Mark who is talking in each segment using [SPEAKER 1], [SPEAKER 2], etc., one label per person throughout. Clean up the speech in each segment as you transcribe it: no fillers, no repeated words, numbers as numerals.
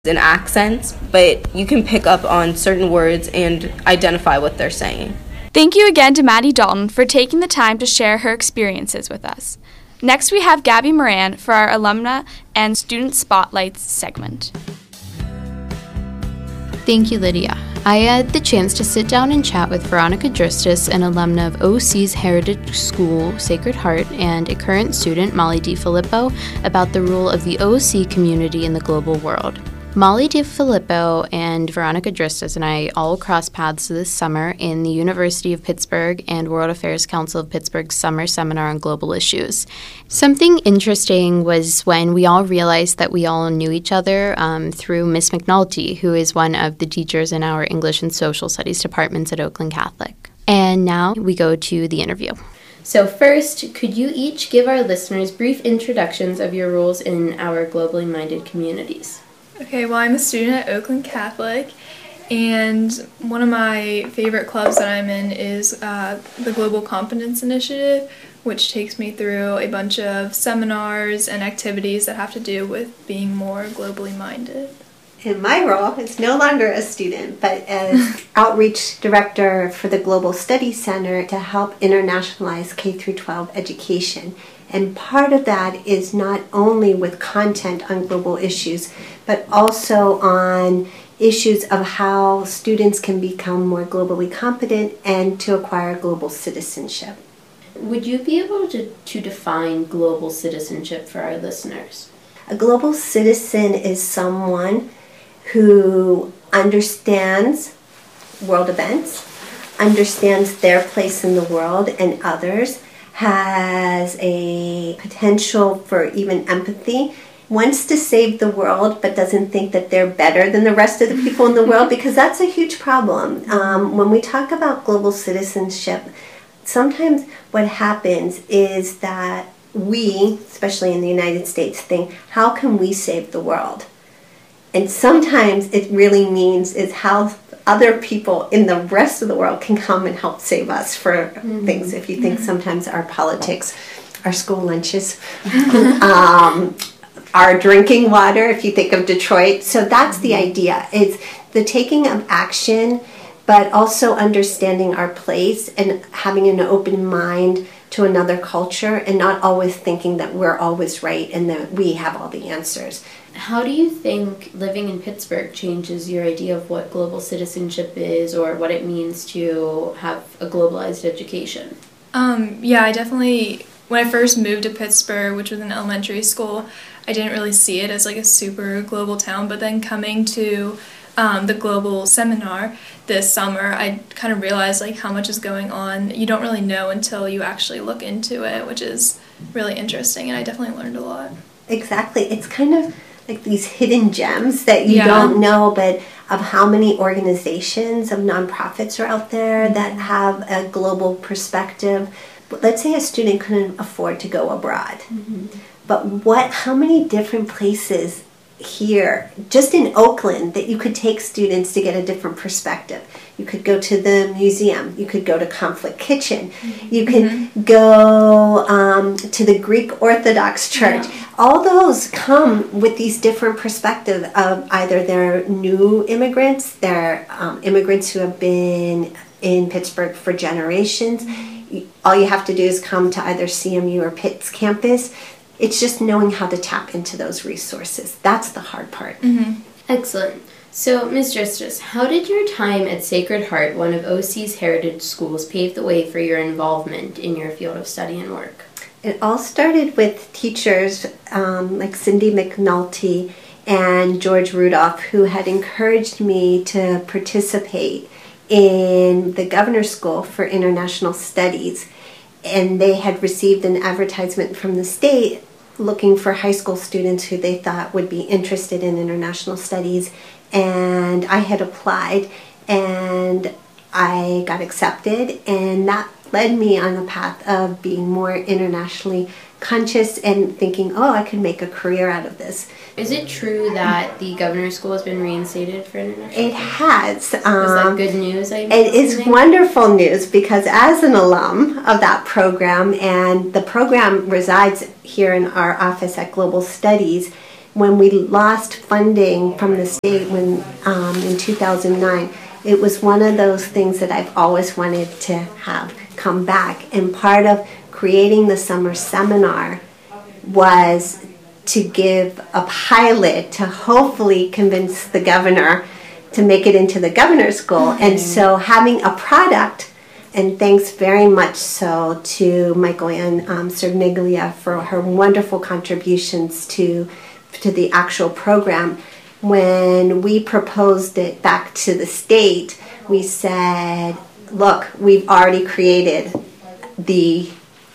[SPEAKER 1] and accents, but you can pick up on certain words and identify what they're saying.
[SPEAKER 2] Thank you again to Maddie Dalton for taking the time to share her experiences with us. Next, we have Gabby Moran for our Alumna and Student Spotlights segment.
[SPEAKER 3] Thank you, Lydia. I had the chance to sit down and chat with Veronica Dristis, an alumna of OC's Heritage School, Sacred Heart, and a current student, Molly DiFilippo, about the role of the OC community in the global world. Molly DiFilippo and Veronica Dristis and I all crossed paths this summer in the University of Pittsburgh and World Affairs Council of Pittsburgh's summer seminar on global issues. Something interesting was when we all realized that we all knew each other through Miss McNulty, who is one of the teachers in our English and Social Studies departments at Oakland Catholic. And now we go to the interview. So first, could you each give our listeners brief introductions of your roles in our globally minded communities?
[SPEAKER 4] Okay, well, I'm a student at Oakland Catholic, and one of my favorite clubs that I'm in is the Global Competence Initiative, which takes me through a bunch of seminars and activities that have to do with being more globally minded.
[SPEAKER 5] And my role is no longer a student, but as outreach director for the Global Studies Center to help internationalize K-12 education. And part of that is not only with content on global issues, but also on issues of how students can become more globally competent and to acquire global citizenship.
[SPEAKER 3] Would you be able to define global citizenship for our listeners?
[SPEAKER 5] A global citizen is someone who understands world events, understands their place in the world and others, has a potential for even empathy, wants to save the world but doesn't think that they're better than the rest of the people in the world, because that's a huge problem. When we talk about global citizenship, sometimes what happens is that we, especially in the United States, think, how can we save the world? And sometimes it really means is how other people in the rest of the world can come and help save us for things. If you think sometimes our politics, our school lunches, our drinking water, if you think of Detroit. So that's the idea. It's the taking of action, but also understanding our place and having an open mind to another culture and not always thinking that we're always right and that we have all the answers.
[SPEAKER 3] How do you think living in Pittsburgh changes your idea of what global citizenship is or what it means to have a globalized education?
[SPEAKER 4] Yeah, I definitely, when I first moved to Pittsburgh, which was an elementary school, I didn't really see it as like a super global town, but then coming to the global seminar this summer, I kind of realized like how much is going on. You don't really know until you actually look into it, which is really interesting, and I definitely learned a lot.
[SPEAKER 5] Exactly. It's kind of like these hidden gems that you don't know, but of how many organizations of nonprofits are out there that have a global perspective. Let's say a student couldn't afford to go abroad, but how many different places here, just in Oakland, that you could take students to get a different perspective. You could go to the museum, you could go to Conflict Kitchen, you could go to the Greek Orthodox Church. All those come with these different perspectives of either they're new immigrants, they're immigrants who have been in Pittsburgh for generations. All you have to do is come to either CMU or Pitt's campus. It's just knowing how to tap into those resources. That's the hard part.
[SPEAKER 3] Excellent. So, Ms. Dristis, how did your time at Sacred Heart, one of OC's heritage schools, pave the way for your involvement in your field of study and work?
[SPEAKER 5] It all started with teachers like Cindy McNulty and George Rudolph, who had encouraged me to participate in the Governor's School for International Studies. And they had received an advertisement from the state looking for high school students who they thought would be interested in international studies. And I had applied and I got accepted, and that led me on the path of being more internationally conscious and thinking, oh, I could make a career out of this.
[SPEAKER 3] Is it true that the Governor's School has been reinstated for international?
[SPEAKER 5] It has.
[SPEAKER 3] Is that good news?
[SPEAKER 5] It is wonderful news, because as an alum of that program, and the program resides here in our office at Global Studies, when we lost funding from the state in 2009, it was one of those things that I've always wanted to have come back. And part of creating the summer seminar was to give a pilot to hopefully convince the governor to make it into the governor's goal. And so having a product, and thanks very much so to Michael Ann Cerniglia for her wonderful contributions to the actual program. When we proposed it back to the state, we said, look, we've already created the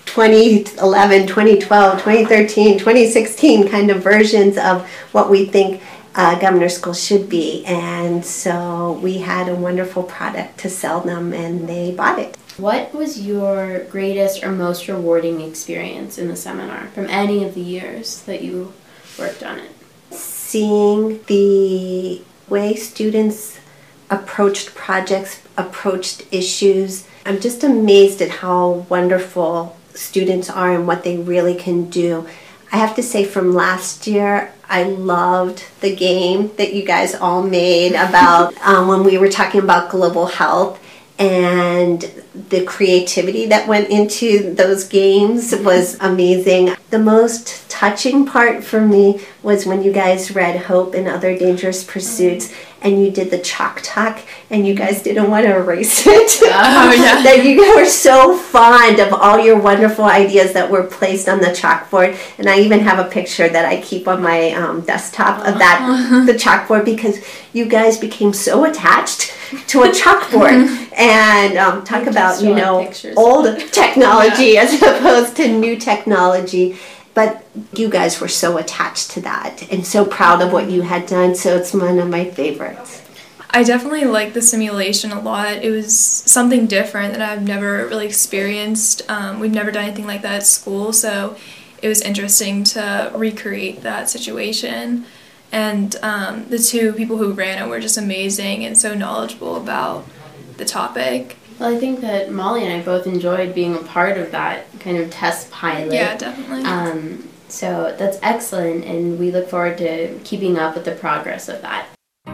[SPEAKER 5] 2011, 2012, 2013, 2016 kind of versions of what we think governor's school should be. And so we had a wonderful product to sell them, and they bought it.
[SPEAKER 3] What was your greatest or most rewarding experience in the seminar from any of the years that you worked on it?
[SPEAKER 5] Seeing the way students approached projects, approached issues. I'm just amazed at how wonderful students are and what they really can do. I have to say, from last year, I loved the game that you guys all made about when we were talking about global health, and the creativity that went into those games was amazing. The most touching part for me was when you guys read Hope and Other Dangerous Pursuits, and you did the chalk talk, and you guys didn't want to erase it.
[SPEAKER 4] Oh, yeah.
[SPEAKER 5] That you were so fond of all your wonderful ideas that were placed on the chalkboard. And I even have a picture that I keep on my desktop of that, the chalkboard, because you guys became so attached to a chalkboard. And talk about, old technology as opposed to new technology. But you guys were so attached to that and so proud of what you had done, so it's one of my favorites.
[SPEAKER 4] I definitely liked the simulation a lot. It was something different that I've never really experienced. We've never done anything like that at school, so it was interesting to recreate that situation. And the two people who ran it were just amazing and so knowledgeable about the topic.
[SPEAKER 3] Well, I think that Molly and I both enjoyed being a part of that kind of test pilot.
[SPEAKER 4] Yeah, definitely.
[SPEAKER 3] So that's excellent, and we look forward to keeping up with the progress of that.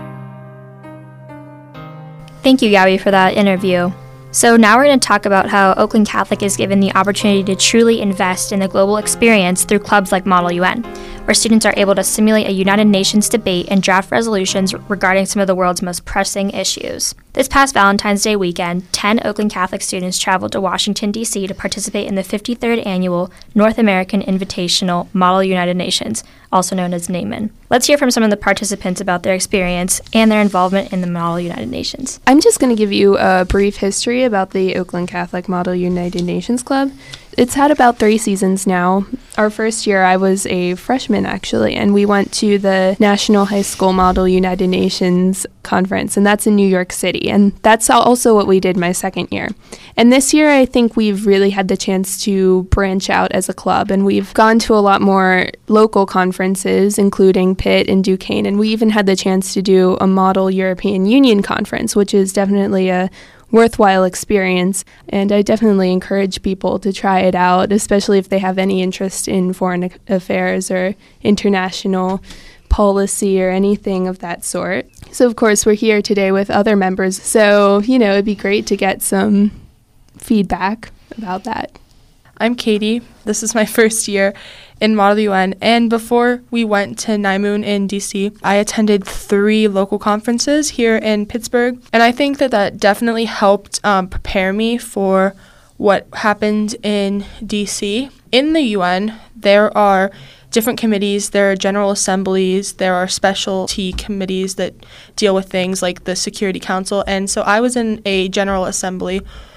[SPEAKER 6] Thank you, Gabby, for that interview. So now we're going to talk about how Oakland Catholic is given the opportunity to truly invest in the global experience through clubs like Model UN, where students are able to simulate a United Nations debate and draft resolutions regarding some of the world's most pressing issues. This past Valentine's Day weekend, 10 Oakland Catholic students traveled to Washington, D.C. to participate in the 53rd Annual North American Invitational Model United Nations, also known as NAMN. Let's hear from some of the participants about their experience and their involvement in the Model United Nations.
[SPEAKER 7] I'm just going to give you a brief history about the Oakland Catholic Model United Nations Club. It's had about 3 seasons now. Our first year, I was a freshman, actually, and we went to the National High School Model United Nations Conference, and that's in New York City, and that's also what we did my second year. And this year, I think we've really had the chance to branch out as a club, and we've gone to a lot more local conferences, including Pitt and Duquesne, and we even had the chance to do a Model European Union conference, which is definitely a worthwhile experience, and I definitely encourage people to try it out, especially if they have any interest in foreign affairs or international policy or anything of that sort. So of course we're here today with other members, so it'd be great to get some feedback about that.
[SPEAKER 8] I'm Katie. This is my first year in Model UN, and before we went to NYMUN in DC, I attended 3 local conferences here in Pittsburgh, and I think that definitely helped prepare me for what happened in DC. In the UN, there are different committees, there are general assemblies, there are specialty committees that deal with things like the Security Council, and so I was in a general assembly.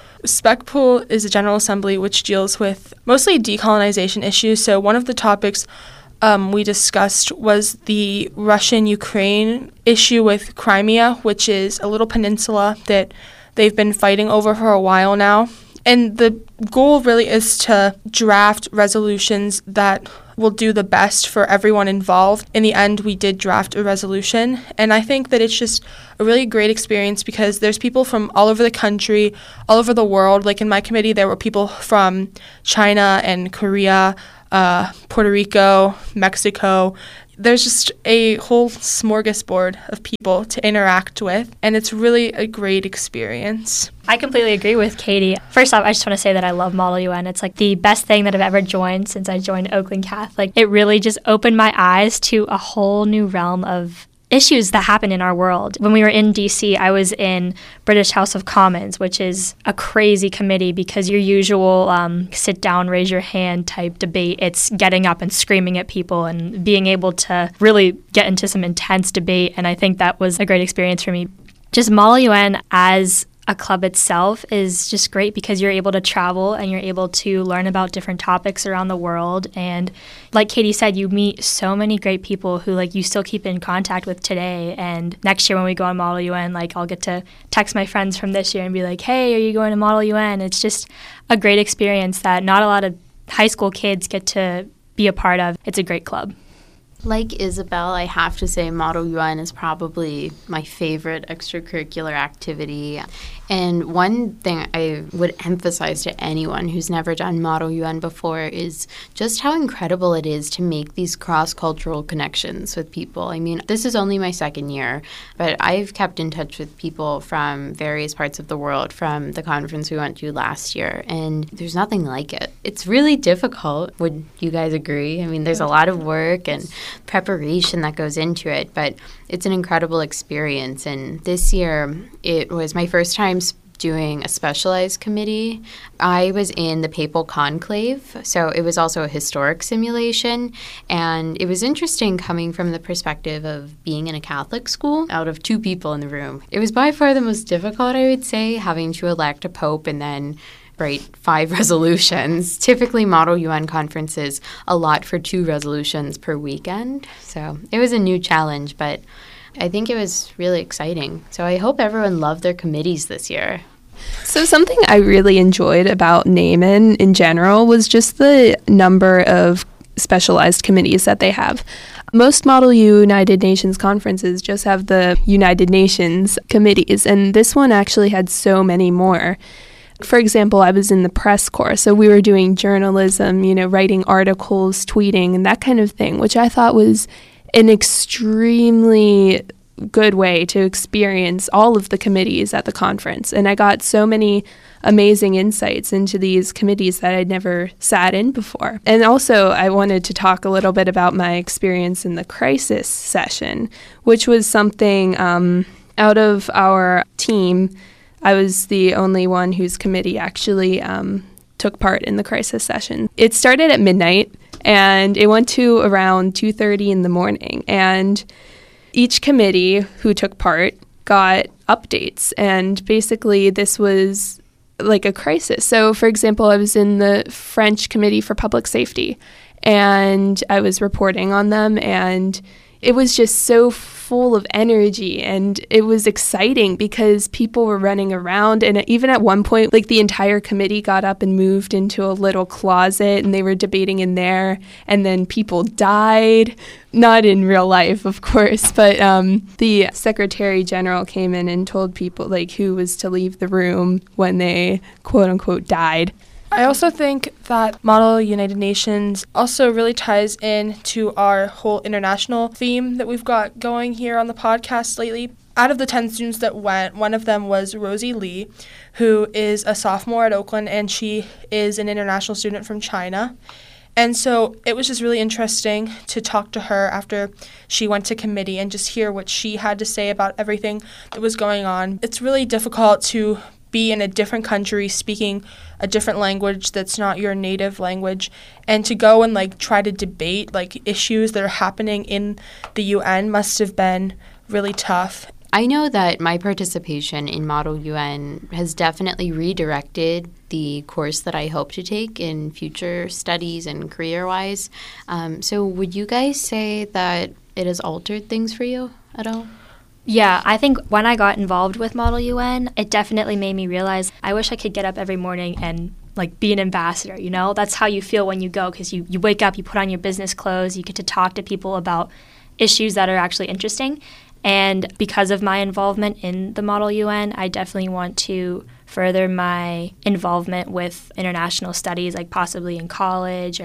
[SPEAKER 8] SPECPOOL is a general assembly which deals with mostly decolonization issues. So one of the topics we discussed was the Russian-Ukraine issue with Crimea, which is a little peninsula that they've been fighting over for a while now. And the goal really is to draft resolutions that will do the best for everyone involved. In the end, we did draft a resolution, and I think that it's just a really great experience because there's people from all over the country, all over the world. Like in my committee, there were people from China and Korea, Puerto Rico, Mexico. There's just a whole smorgasbord of people to interact with, and it's really a great experience.
[SPEAKER 6] I completely agree with Katie. First off, I just want to say that I love Model UN. It's like the best thing that I've ever joined since I joined Oakland Catholic. It really just opened my eyes to a whole new realm of issues that happen in our world. When we were in DC, I was in British House of Commons, which is a crazy committee because your usual sit down, raise your hand type debate, it's getting up and screaming at people and being able to really get into some intense debate. And I think that was a great experience for me. Just Model UN as a club itself is just great because you're able to travel and you're able to learn about different topics around the world. And like Katie said, you meet so many great people who like you still keep in contact with today. And next year when we go on Model UN, like I'll get to text my friends from this year and be like, hey, are you going to Model UN? It's just a great experience that not a lot of high school kids get to be a part of. It's a great club.
[SPEAKER 3] Like Isabel, I have to say Model UN is probably my favorite extracurricular activity. And one thing I would emphasize to anyone who's never done Model UN before is just how incredible it is to make these cross-cultural connections with people. I mean, this is only my second year, but I've kept in touch with people from various parts of the world from the conference we went to last year, and there's nothing like it. It's really difficult. Would you guys agree? I mean, there's a lot of work and preparation that goes into it, but it's an incredible experience. And this year, it was my first time doing a specialized committee. I was in the Papal Conclave, so it was also a historic simulation, and it was interesting coming from the perspective of being in a Catholic school out of 2 people in the room. It was by far the most difficult, I would say, having to elect a pope and then write 5 resolutions. Typically, Model UN conferences allot for 2 resolutions per weekend, so it was a new challenge, but I think it was really exciting. So I hope everyone loved their committees this year.
[SPEAKER 7] So something I really enjoyed about NAMN in general was just the number of specialized committees that they have. Most Model United Nations conferences just have the United Nations committees, and this one actually had so many more. For example, I was in the press corps, so we were doing journalism, writing articles, tweeting, and that kind of thing, which I thought was an extremely good way to experience all of the committees at the conference. And I got so many amazing insights into these committees that I'd never sat in before. And also, I wanted to talk a little bit about my experience in the crisis session, which was something out of our team. I was the only one whose committee actually took part in the crisis session. It started at midnight, and it went to around 2:30 in the morning. And each committee who took part got updates. And basically, this was like a crisis. So, for example, I was in the French Committee for Public Safety, and I was reporting on them, and it was just so full of energy, and it was exciting because people were running around, and even at one point, like the entire committee got up and moved into a little closet, and they were debating in there, and then people died. Not in real life, of course, but the Secretary General came in and told people like who was to leave the room when they quote-unquote died.
[SPEAKER 8] I also think that Model United Nations also really ties in to our whole international theme that we've got going here on the podcast lately. Out of the 10 students that went, one of them was Rosie Lee, who is a sophomore at Oakland, and she is an international student from China. And so it was just really interesting to talk to her after she went to committee and just hear what she had to say about everything that was going on. It's really difficult to be in a different country speaking a different language that's not your native language, and to go and try to debate issues that are happening in the UN must have been really tough.
[SPEAKER 3] I know that my participation in Model UN has definitely redirected the course that I hope to take in future studies and career-wise. So would you guys say that it has altered things for you at all?
[SPEAKER 6] Yeah, I think when I got involved with Model UN, it definitely made me realize I wish I could get up every morning and be an ambassador, That's how you feel when you go, because you wake up, you put on your business clothes, you get to talk to people about issues that are actually interesting. And because of my involvement in the Model UN, I definitely want to further my involvement with international studies, possibly in college, or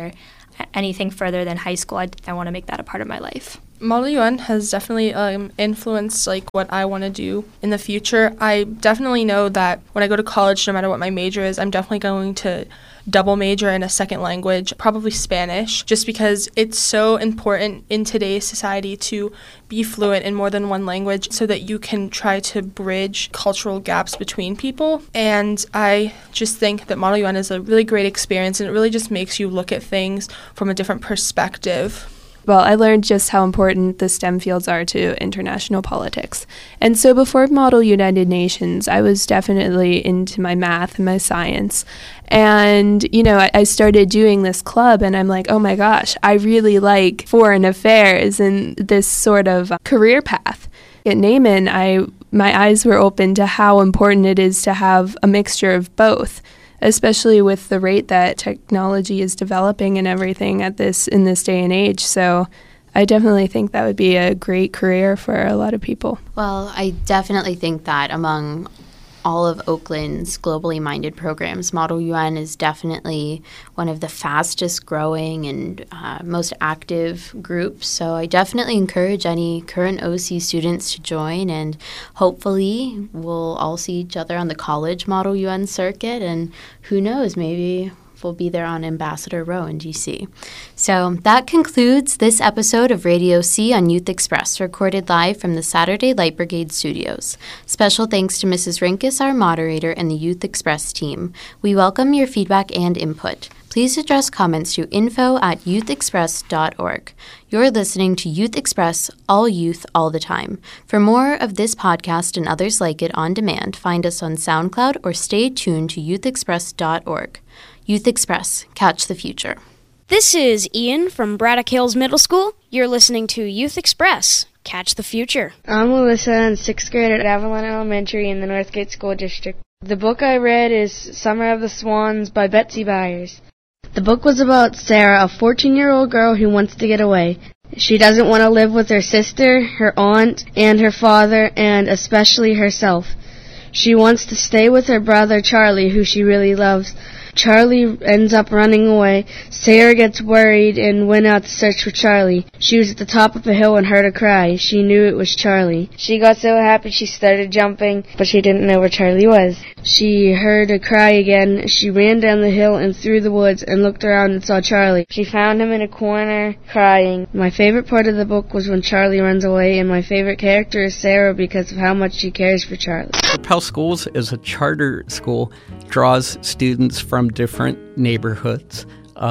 [SPEAKER 6] anything further than high school, I want to make that a part of my life.
[SPEAKER 8] Model UN has definitely influenced what I want to do in the future. I definitely know that when I go to college, no matter what my major is, I'm definitely going to double major in a second language, probably Spanish, just because it's so important in today's society to be fluent in more than one language so that you can try to bridge cultural gaps between people. And I just think that Model UN is a really great experience, and it really just makes you look at things from a different perspective.
[SPEAKER 7] Well, I learned just how important the STEM fields are to international politics. And so before Model United Nations, I was definitely into my math and my science. And, I started doing this club, and I'm like, oh my gosh, I really like foreign affairs and this sort of career path. At Naaman, my eyes were open to how important it is to have a mixture of both, especially with the rate that technology is developing and everything in this day and age. So I definitely think that would be a great career for a lot of people.
[SPEAKER 3] Well, I definitely think that among all of Oakland's globally minded programs, Model UN is definitely one of the fastest growing and most active groups. So I definitely encourage any current OC students to join, and hopefully we'll all see each other on the college Model UN circuit, and who knows, maybe we'll be there on Ambassador Row in DC. So that concludes this episode of Radio C on Youth Express, recorded live from the Saturday Light Brigade studios. Special thanks to Mrs. Rinkus, our moderator, and the Youth Express team. We welcome your feedback and input. Please address comments to info@youthexpress.org. You're listening to Youth Express, all youth, all the time. For more of this podcast and others like it on demand, find us on SoundCloud or stay tuned to youthexpress.org. Youth Express, catch the future.
[SPEAKER 9] This is Ian from Braddock Hills Middle School. You're listening to Youth Express, catch the future.
[SPEAKER 10] I'm Alyssa in 6th grade at Avalon Elementary in the Northgate School District. The book I read is Summer of the Swans by Betsy Byers. The book was about Sarah, a 14-year-old girl who wants to get away. She doesn't want to live with her sister, her aunt, and her father, and especially herself. She wants to stay with her brother Charlie, who she really loves. Charlie ends up running away. Sarah gets worried and went out to search for Charlie. She was at the top of a hill and heard a cry. She knew it was Charlie. She got so happy she started jumping, but she didn't know where Charlie was. She heard a cry again. She ran down the hill and through the woods and looked around and saw Charlie. She found him in a corner, crying. My favorite part of the book was when Charlie runs away, and my favorite character is Sarah because of how much she cares for Charlie.
[SPEAKER 11] Propel Schools is a charter school, draws students from different neighborhoods.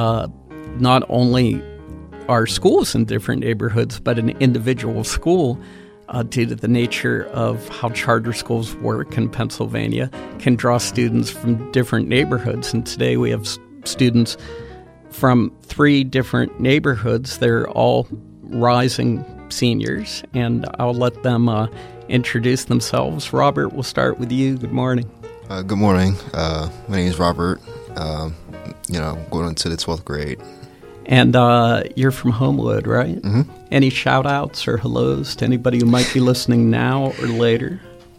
[SPEAKER 11] Not only are schools in different neighborhoods, but an individual school, due to the nature of how charter schools work in Pennsylvania, can draw students from different neighborhoods. And today we have students from 3 different neighborhoods. They're all rising seniors, and I'll let them introduce themselves. Robert, we'll start with you. Good morning.
[SPEAKER 12] Good morning. My name is Robert. Going into the 12th grade.
[SPEAKER 11] And you're from Homewood, right?
[SPEAKER 12] Mm-hmm.
[SPEAKER 11] Any shout-outs or hellos to anybody who might be listening now or later?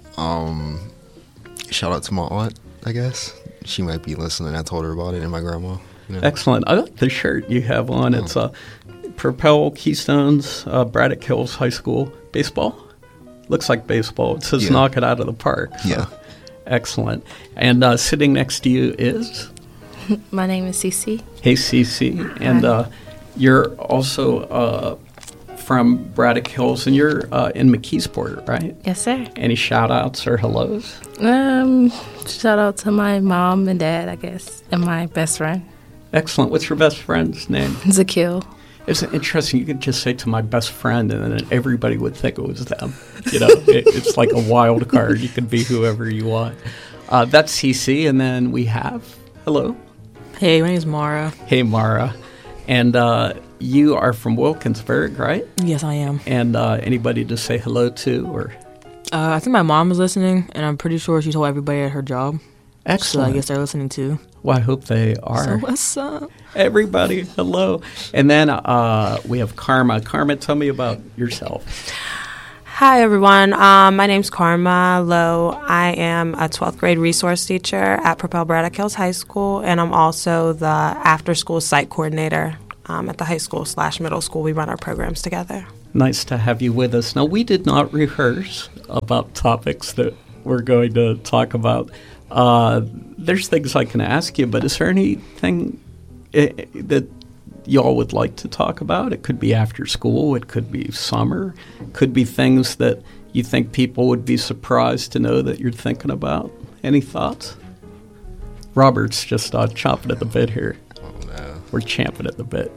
[SPEAKER 12] Shout out to my aunt, I guess. She might be listening. I told her about it, and my grandma.
[SPEAKER 11] Excellent. I like the shirt you have on. It's Propel Keystones, Braddock Hills High School. Baseball? Looks like baseball. It says knock it out of the park. So.
[SPEAKER 12] Yeah.
[SPEAKER 11] Excellent. And sitting next to you is?
[SPEAKER 13] My name is Cece.
[SPEAKER 11] Hey, Cece. And you're also from Braddock Hills, and you're in McKeesport, right?
[SPEAKER 13] Yes, sir.
[SPEAKER 11] Any shout-outs or hellos?
[SPEAKER 13] Shout out to my mom and dad, I guess, and my best friend.
[SPEAKER 11] Excellent. What's your best friend's name?
[SPEAKER 13] Zakil.
[SPEAKER 11] It's interesting. You could just say to my best friend, and then everybody would think it was them. It's like a wild card. You can be whoever you want. That's CC, and then we have, hello.
[SPEAKER 14] Hey, my name is Mara.
[SPEAKER 11] Hey, Mara. And you are from Wilkinsburg, right?
[SPEAKER 14] Yes, I am.
[SPEAKER 11] And anybody to say hello to? Or
[SPEAKER 14] I think my mom is listening, and I'm pretty sure she told everybody at her job.
[SPEAKER 11] Excellent.
[SPEAKER 14] So I guess they're listening too.
[SPEAKER 11] Well, I hope they are.
[SPEAKER 14] So what's up?
[SPEAKER 11] Everybody, hello. And then we have Karma. Karma, tell me about yourself.
[SPEAKER 15] Hi, everyone. My name's Karma Lowe. I am a 12th grade resource teacher at Propel Braddock Hills High School, and I'm also the after-school site coordinator at the high school/middle school. We run our programs together.
[SPEAKER 11] Nice to have you with us. Now, we did not rehearse about topics that we're going to talk about. There's things I can ask you, but is there anything that y'all would like to talk about? It could be after school. It could be summer. It could be things that you think people would be surprised to know that you're thinking about. Any thoughts? Robert's just chomping at the bit here.
[SPEAKER 12] Oh, no.
[SPEAKER 11] We're champing at the bit.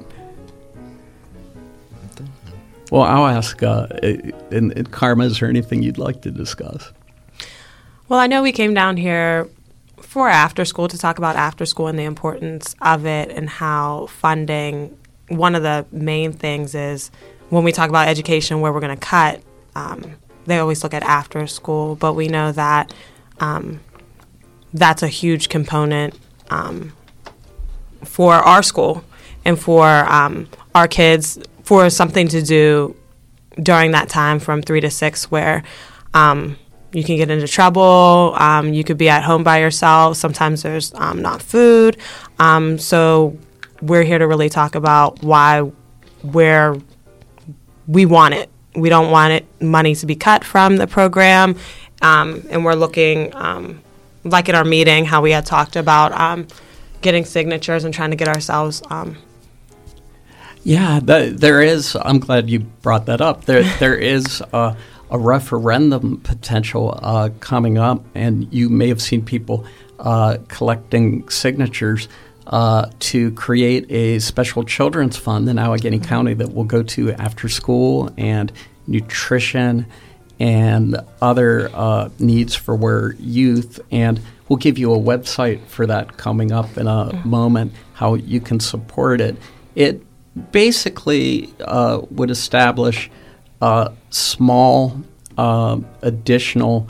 [SPEAKER 11] Well, I'll ask, and Karma, is there anything you'd like to discuss?
[SPEAKER 15] Well, I know we came down here for after school to talk about after school and the importance of it and how funding, one of the main things is when we talk about education, where we're going to cut, they always look at after school, but we know that that's a huge component for our school and for our kids, for something to do during that time from 3 to 6 where you can get into trouble, you could be at home by yourself, sometimes there's not food. So we're here to really talk about where we want it. We don't want money to be cut from the program, and we're looking, like in our meeting, how we had talked about getting signatures and trying to get ourselves
[SPEAKER 11] Yeah, there is. I'm glad you brought that up. There is a referendum potential coming up, and you may have seen people collecting signatures to create a special children's fund in Allegheny County that will go to after school and nutrition and other needs for our youth. And we'll give you a website for that coming up in a moment, how you can support it. It basically would establish small additional,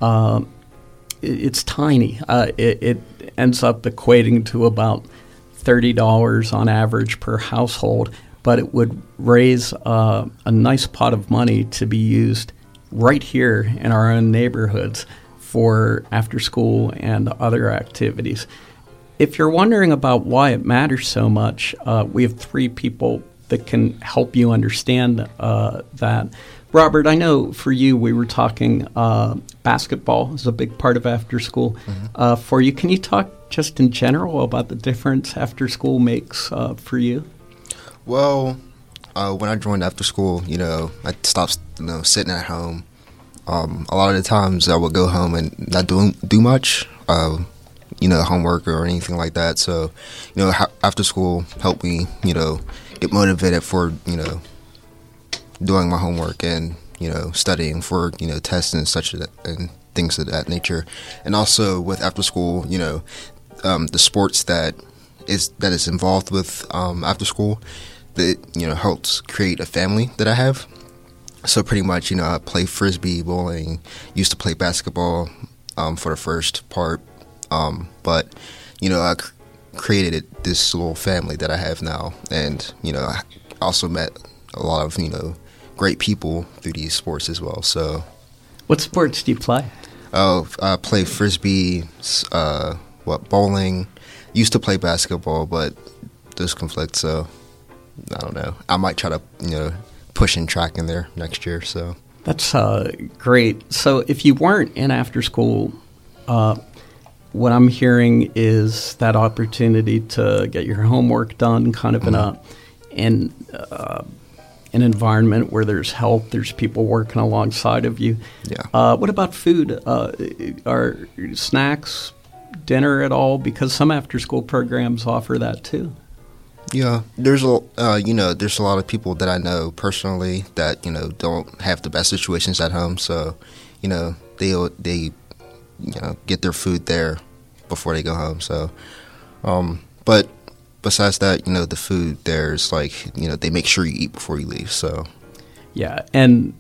[SPEAKER 11] it's tiny. It ends up equating to about $30 on average per household, but it would raise a nice pot of money to be used right here in our own neighborhoods for after school and other activities. If you're wondering about why it matters so much, we have 3 people that can help you understand that. Robert, I know for you, we were talking basketball is a big part of after school for you. Can you talk just in general about the difference after school makes for you?
[SPEAKER 12] Well, when I joined after school, I stopped sitting at home. A lot of the times I would go home and not do much, homework or anything like that. So, after school helped me, get motivated for, doing my homework and, studying for, tests and such and things of that nature. And also with after school, the sports that is involved with after school, that, helps create a family that I have. So pretty much, I play Frisbee, bowling, used to play basketball for the first part. But, I created this little family that I have now. And, I also met a lot of, great people through these sports as well. So,
[SPEAKER 11] what sports do you play?
[SPEAKER 12] I play Frisbee, bowling. Used to play basketball, but there's conflict, so I don't know. I might try to, push in track in there next year. So
[SPEAKER 11] that's great. So if you weren't in after school, what I'm hearing is that opportunity to get your homework done, kind of in an environment where there's help, there's people working alongside of you.
[SPEAKER 12] Yeah.
[SPEAKER 11] What about food? Are snacks, dinner at all? Because some after-school programs offer that too.
[SPEAKER 12] Yeah, there's there's a lot of people that I know personally that don't have the best situations at home, so they get their food there before they go home. So, but besides that, the food there's they make sure you eat before you leave. So,
[SPEAKER 11] yeah, and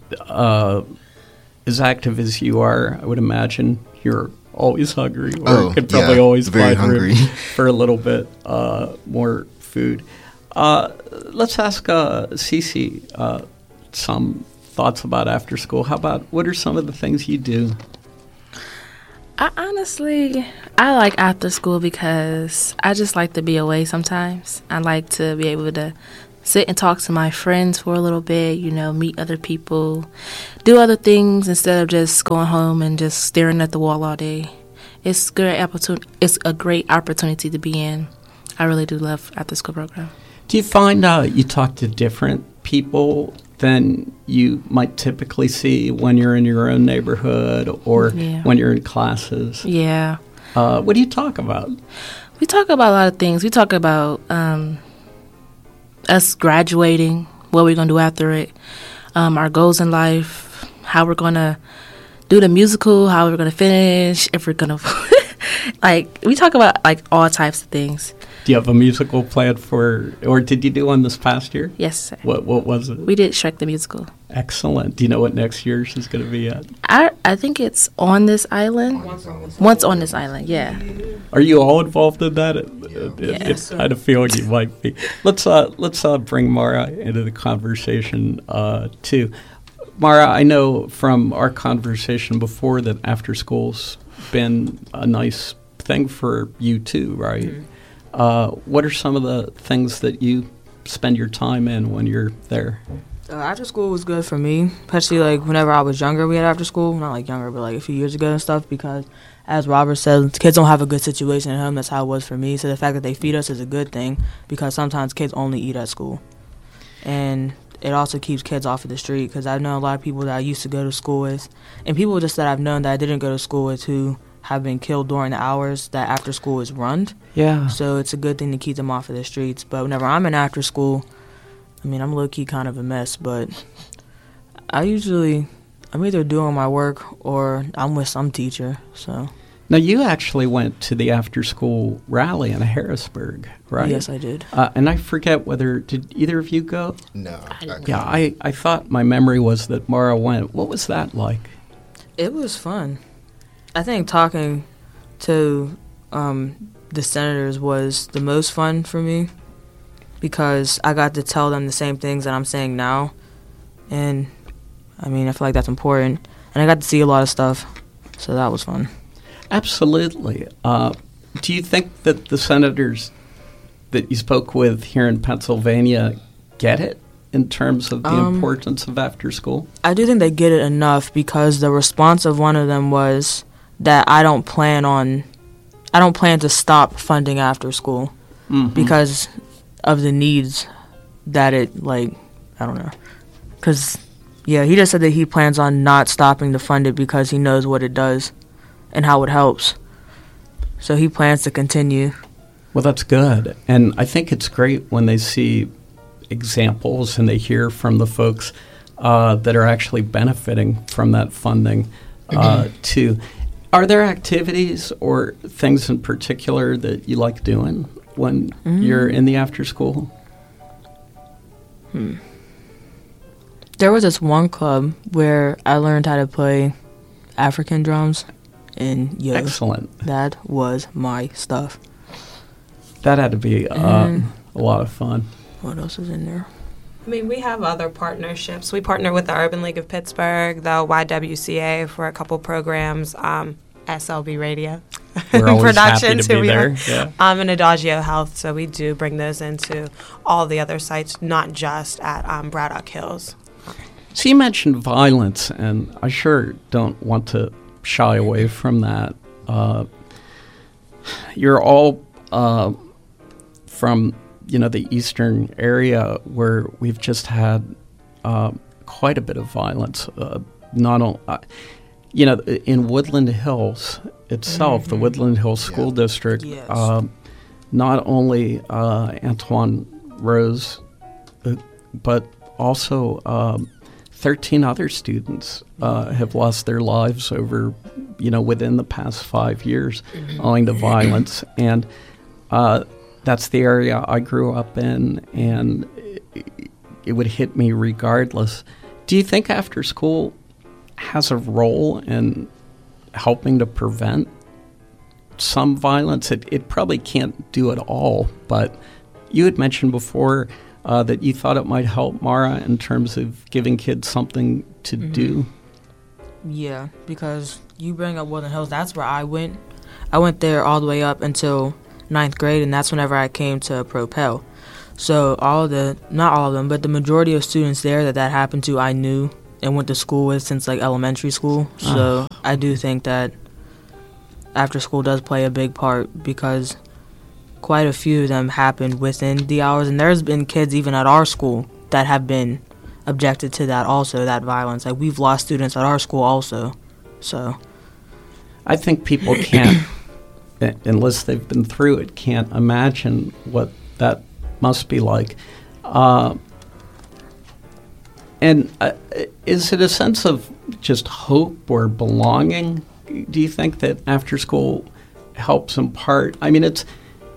[SPEAKER 11] as active as you are, I would imagine you're always hungry, or could probably always find room for a little bit more food. Let's ask Cece some thoughts about after school. What are some of the things you do?
[SPEAKER 13] I like after school because I just like to be away sometimes. I like to be able to sit and talk to my friends for a little bit, meet other people, do other things instead of just going home and just staring at the wall all day. It's a great opportunity to be in. I really do love after school program.
[SPEAKER 11] Do you find you talk to different people than you might typically see when you're in your own neighborhood or when you're in classes?
[SPEAKER 13] Yeah.
[SPEAKER 11] What do you talk about?
[SPEAKER 13] We talk about a lot of things. We talk about us graduating, what we're going to do after it, our goals in life, how we're going to do the musical, how we're going to finish, if we're going to... we talk about, all types of things.
[SPEAKER 11] Do you have a musical planned or did you do one this past year?
[SPEAKER 13] Yes, sir.
[SPEAKER 11] What was it?
[SPEAKER 13] We did Shrek the Musical.
[SPEAKER 11] Excellent. Do you know what next year's is going to be at?
[SPEAKER 13] I think it's On This Island. Once on This Island, yeah.
[SPEAKER 11] Are you all involved in that?
[SPEAKER 13] Yes.
[SPEAKER 11] I had a feeling you might be. Let's bring Mara into the conversation, too. Mara, I know from our conversation before that after school's been a nice thing for you, too, right? Mm-hmm. What are some of the things that you spend your time in when you're there?
[SPEAKER 14] After school was good for me, especially whenever I was younger. We had after school, not younger, but a few years ago and stuff. Because, as Robert said, kids don't have a good situation at home. That's how it was for me. So the fact that they feed us is a good thing because sometimes kids only eat at school, and it also keeps kids off of the street. Because I know a lot of people that I used to go to school with, and people just that I've known that I didn't go to school with who have been killed during the hours that after school is run.
[SPEAKER 11] Yeah.
[SPEAKER 14] So it's a good thing to keep them off of the streets. But whenever I'm in after school, I'm low-key kind of a mess, but I'm either doing my work or I'm with some teacher, so.
[SPEAKER 11] Now, you actually went to the after-school rally in Harrisburg, right?
[SPEAKER 14] Yes, I did.
[SPEAKER 11] And I forget did either of you go?
[SPEAKER 12] No.
[SPEAKER 11] Yeah, I thought my memory was that Mara went. What was that like?
[SPEAKER 14] It was fun. I think talking to the senators was the most fun for me because I got to tell them the same things that I'm saying now. And, I feel like that's important. And I got to see a lot of stuff, so that was fun.
[SPEAKER 11] Absolutely. Do you think that the senators that you spoke with here in Pennsylvania get it in terms of the importance of after school?
[SPEAKER 14] I do think they get it enough because the response of one of them was that I don't plan to stop funding after school because of the needs that it, I don't know. Because, he just said that he plans on not stopping to fund it because he knows what it does and how it helps. So he plans to continue.
[SPEAKER 11] Well, that's good. And I think it's great when they see examples and they hear from the folks that are actually benefiting from that funding, too. Are there activities or things in particular that you like doing when you're in the after school?
[SPEAKER 14] There was this one club where I learned how to play African drums, and
[SPEAKER 11] excellent.
[SPEAKER 14] That was my stuff.
[SPEAKER 11] That had to be a lot of fun.
[SPEAKER 14] What else is in there?
[SPEAKER 15] We have other partnerships. We partner with the Urban League of Pittsburgh, the YWCA for a couple programs, SLB Radio.
[SPEAKER 11] We're always
[SPEAKER 15] Production,
[SPEAKER 11] happy to be there. Yeah.
[SPEAKER 15] And Adagio Health, so we do bring those into all the other sites, not just at Braddock Hills.
[SPEAKER 11] So you mentioned violence, and I sure don't want to shy away from that. You're all from the eastern area where we've just had quite a bit of violence. Not only, in Woodland Hills itself, the Woodland Hills School District, not only Antoine Rose, but also 13 other students have lost their lives over, within the past 5 years owing to violence. And that's the area I grew up in, and it would hit me regardless. Do you think after school has a role in helping to prevent some violence? It probably can't do it all, but you had mentioned before that you thought it might help, Mara, in terms of giving kids something to do.
[SPEAKER 14] Yeah, because you bring up Woodland Hills, that's where I went. I went there all the way up until 9th grade, and that's whenever I came to Propel. So not all of them, but the majority of students there that happened to, I knew and went to school with since like elementary school. So I do think that after school does play a big part, because quite a few of them happened within the hours, and there's been kids even at our school that have been objected to that also, that violence. Like, we've lost students at our school also. So
[SPEAKER 11] I think people can't, unless they've been through it, can't imagine what that must be like. And is it a sense of just hope or belonging? Do you think that after school helps impart? I mean, it's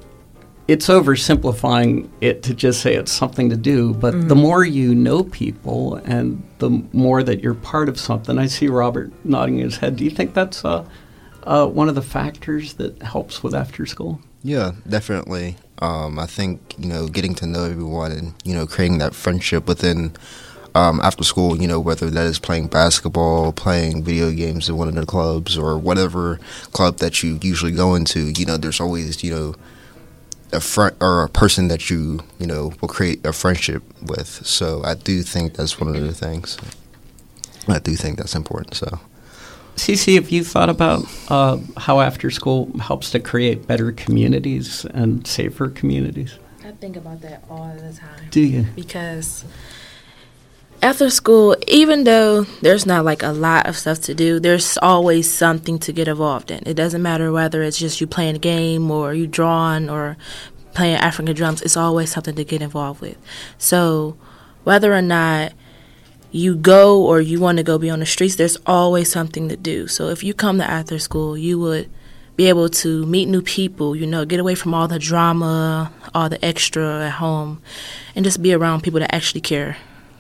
[SPEAKER 11] oversimplifying it to just say it's something to do, but the more you know people and the more that you're part of something. I see Robert nodding his head. Do you think that's one of the factors that helps with after school?
[SPEAKER 12] Yeah, definitely. I think, getting to know everyone and, creating that friendship within after school, whether that is playing basketball, playing video games in one of the clubs, or whatever club that you usually go into, there's always, a friend or a person that you will create a friendship with. So I do think that's one of the things. I do think that's important. So,
[SPEAKER 11] Cece, have you thought about how after school helps to create better communities and safer communities?
[SPEAKER 13] I think about that all the time.
[SPEAKER 11] Do you?
[SPEAKER 13] Because after school, even though there's not like a lot of stuff to do, there's always something to get involved in. It doesn't matter whether it's just you playing a game or you drawing or playing African drums. It's always something to get involved with. So whether or not you go or you want to go be on the streets, there's always something to do. So if you come to after school, you would be able to meet new people, get away from all the drama, all the extra at home, and just be around people that actually care.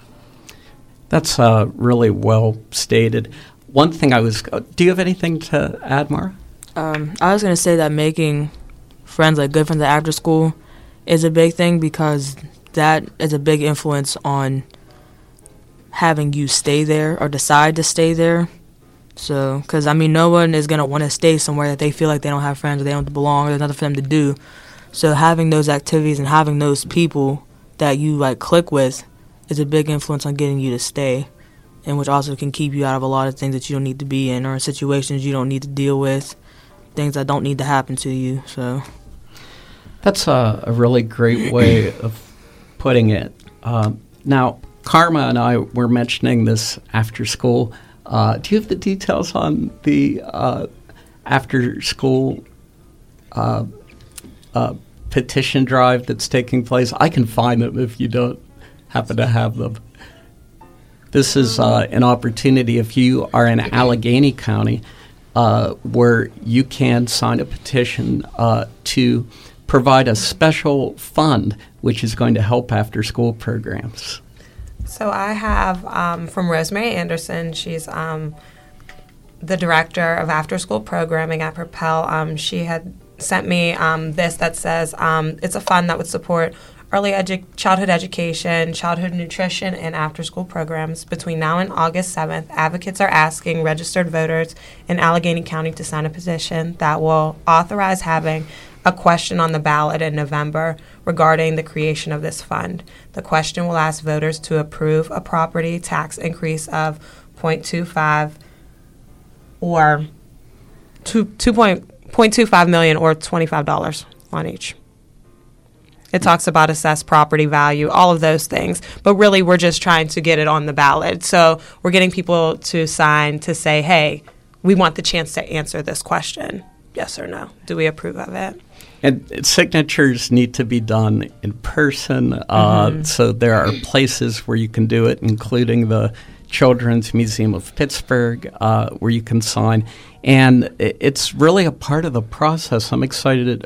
[SPEAKER 11] That's really well stated. One thing do you have anything to add, Mara?
[SPEAKER 14] I was going to say that making friends, like good friends after school, is a big thing, because that is a big influence on having you stay there or decide to stay there. So, because, no one is going to want to stay somewhere that they feel like they don't have friends or they don't belong or there's nothing for them to do. So having those activities and having those people that you, click with is a big influence on getting you to stay, and which also can keep you out of a lot of things that you don't need to be in or situations you don't need to deal with, things that don't need to happen to you. So
[SPEAKER 11] that's a really great way of putting it. Now, Karma and I were mentioning this after school. Do you have the details on the after school petition drive that's taking place? I can find them if you don't happen to have them. This is an opportunity if you are in Allegheny County where you can sign a petition to provide a special fund which is going to help after school programs.
[SPEAKER 15] So I have from Rosemary Anderson. She's the director of after school programming at Propel. She had sent me this that says it's a fund that would support early childhood education, childhood nutrition, and after-school programs. Between now and August 7th, advocates are asking registered voters in Allegheny County to sign a petition that will authorize having a question on the ballot in November regarding the creation of this fund. The question will ask voters to approve a property tax increase of 0.25 or 2.25 million or $25 on each. It talks about assessed property value, all of those things. But really, we're just trying to get it on the ballot. So we're getting people to sign to say, hey, we want the chance to answer this question. Yes or no? Do we approve of it?
[SPEAKER 11] And signatures need to be done in person. So there are places where you can do it, including the Children's Museum of Pittsburgh, where you can sign. And it's really a part of the process. I'm excited.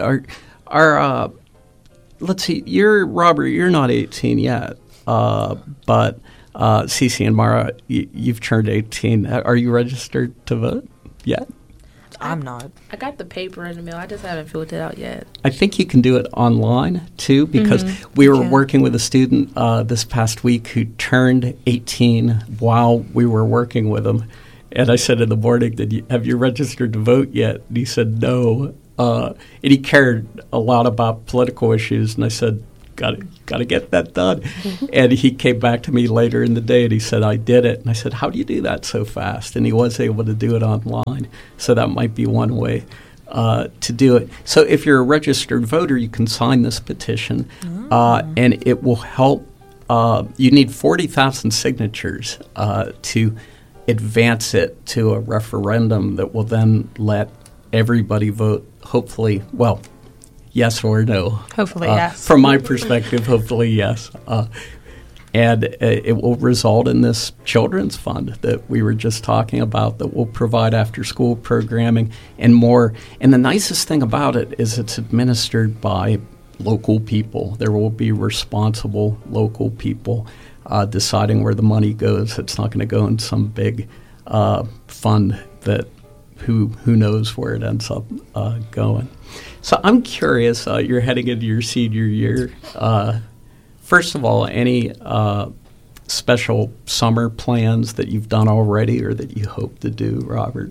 [SPEAKER 11] Let's see, Robert, you're not 18 yet, but Cece and Mara, you've turned 18. Are you registered to vote yet?
[SPEAKER 14] I'm not.
[SPEAKER 13] I got the paper in the mail. I just haven't filled it out yet.
[SPEAKER 11] I think you can do it online, too, because we were working with a student this past week who turned 18 while we were working with him. And I said in the morning, have you registered to vote yet? And he said, no. And he cared a lot about political issues. And I said, got to get that done. And he came back to me later in the day and he said, I did it. And I said, how do you do that so fast? And he was able to do it online. So that might be one way to do it. So if you're a registered voter, you can sign this petition, and it will help. You need 40,000 signatures to advance it to a referendum that will then let everybody vote, hopefully, well, yes or no.
[SPEAKER 3] Hopefully, yes.
[SPEAKER 11] From my perspective, hopefully, yes. And it will result in this children's fund that we were just talking about that will provide after-school programming and more. And the nicest thing about it is it's administered by local people. There will be responsible local people deciding where the money goes. It's not going to go in some big fund that who knows where it ends up going. So I'm curious, you're heading into your senior year. First of all, any special summer plans that you've done already or that you hope to do, Robert?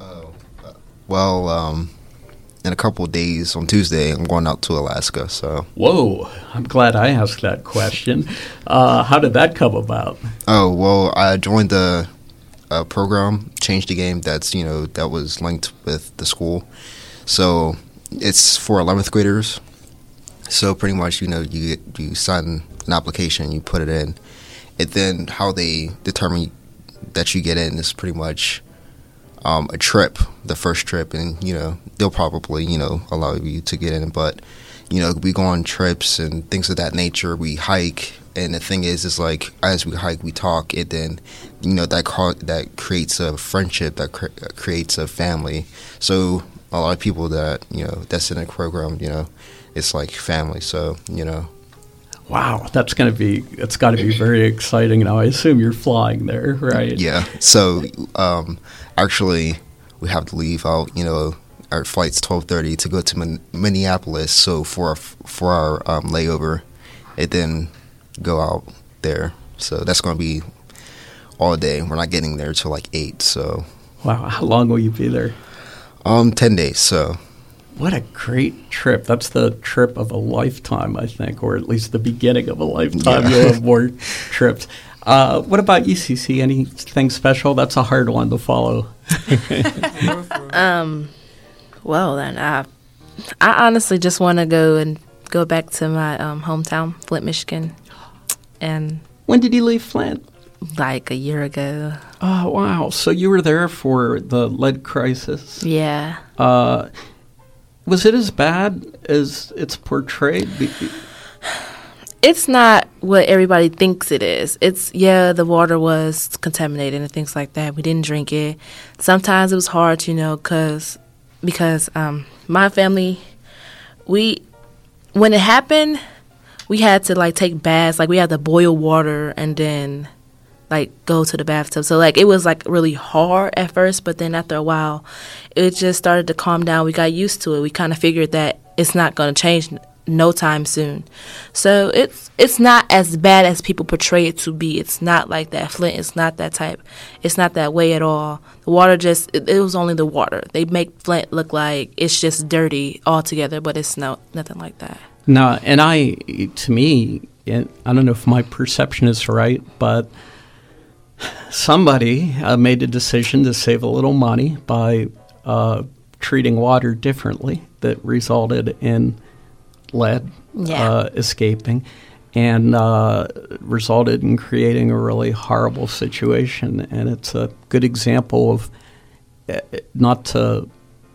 [SPEAKER 12] Well, in a couple of days, on Tuesday, I'm going out to Alaska. So.
[SPEAKER 11] Whoa, I'm glad I asked that question. How did that come about?
[SPEAKER 12] Oh, well, I joined the program, Change the Game, that was linked with the school. So it's for 11th graders. So pretty much, you sign an application, you put it in. And then how they determine that you get in is pretty much a trip, the first trip, and they'll probably allow you to get in. But we go on trips and things of that nature. We hike, and the thing is like as we hike, we talk, and then that creates a friendship, that creates a family. So a lot of people that that's in a program, it's like family. So
[SPEAKER 11] Wow, it's got to be very exciting. Now, I assume you're flying there, right?
[SPEAKER 12] Yeah. So, actually, we have to leave out. Our flight's 12:30 to go to Minneapolis. So for our layover, and then go out there. So that's going to be all day. We're not getting there till like 8. So.
[SPEAKER 11] Wow, how long will you be there?
[SPEAKER 12] 10 days. So.
[SPEAKER 11] What a great trip. That's the trip of a lifetime, I think, or at least the beginning of a lifetime. Yeah. You'll have more trips. What about UCC? Anything special? That's a hard one to follow.
[SPEAKER 13] Well, then, I honestly just want to go back to my hometown, Flint, Michigan. And
[SPEAKER 11] when did you leave Flint?
[SPEAKER 13] Like a year ago.
[SPEAKER 11] Oh, wow. So you were there for the lead crisis?
[SPEAKER 13] Yeah.
[SPEAKER 11] Was it as bad as it's portrayed?
[SPEAKER 13] It's not what everybody thinks it is. The water was contaminated and things like that. We didn't drink it. Sometimes it was hard, because my family, when it happened, we had to, take baths. We had to boil water and then, go to the bathtub. So, it was, really hard at first, but then after a while, it just started to calm down. We got used to it. We kind of figured that it's not going to change no time soon. So, it's not as bad as people portray it to be. It's not like that. Flint is not that type. It's not that way at all. The water it was only the water. They make Flint look like it's just dirty altogether, but it's nothing like that.
[SPEAKER 11] No, and to me, I don't know if my perception is right, but somebody made a decision to save a little money by treating water differently that resulted in lead escaping and resulted in creating a really horrible situation. And it's a good example of, not to